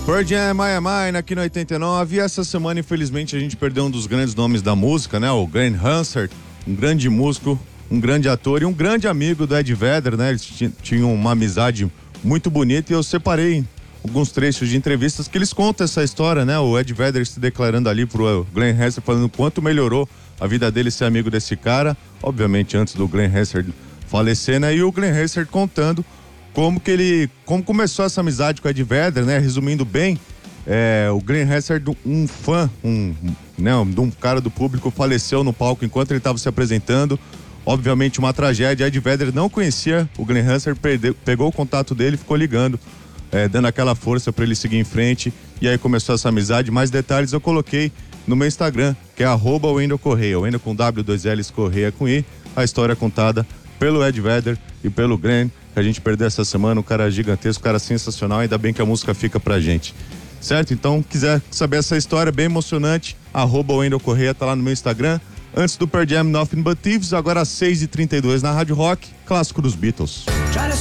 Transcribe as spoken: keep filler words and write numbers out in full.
Pearl Jam, My Am Mine, aqui no oitenta e nove. E essa semana, infelizmente, a gente perdeu um dos grandes nomes da música, né? O Glenn Hansard, um grande músico, um grande ator e um grande amigo do Ed Vedder, né? Eles tinham uma amizade muito bonita e eu separei alguns trechos de entrevistas que eles contam essa história, né? O Ed Vedder se declarando ali pro Glenn Hansard, falando quanto melhorou a vida dele ser amigo desse cara, obviamente antes do Glenn Hansard falecer, né? E o Glenn Hansard contando como que ele, como começou essa amizade com o Ed Vedder, né? Resumindo bem, é, o Glenn Hansard, um fã, um, né, um cara do público, faleceu no palco enquanto ele estava se apresentando. Obviamente uma tragédia. Ed Vedder não conhecia o Glenn Hansard, perdeu, pegou o contato dele, ficou ligando, é, dando aquela força para ele seguir em frente. E aí começou essa amizade. Mais detalhes eu coloquei no meu Instagram, que é arroba Wendel Correia, Wendel com W, dois L's, Correia com I. A história contada pelo Ed Vedder e pelo Glenn, que a gente perdeu essa semana, um cara gigantesco, um cara sensacional, ainda bem que a música fica pra gente, certo? Então, quiser saber essa história bem emocionante, arroba Wendel Correia, tá lá no meu Instagram. Antes do Pearl Jam, Nothing But Thieves, agora às seis e trinta e dois na Rádio Rock, clássico dos Beatles.